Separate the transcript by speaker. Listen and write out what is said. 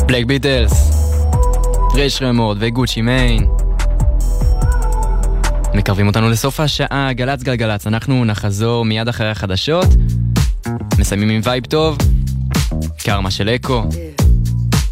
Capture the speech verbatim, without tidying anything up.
Speaker 1: בלק ביטלס, רייש רמורד וגוצ'י מיין מקרבים אותנו לסוף השעה. גלץ גלגלץ, אנחנו נחזור מיד אחרי החדשות, מסיימים עם וייב טוב, קרמה של אקו.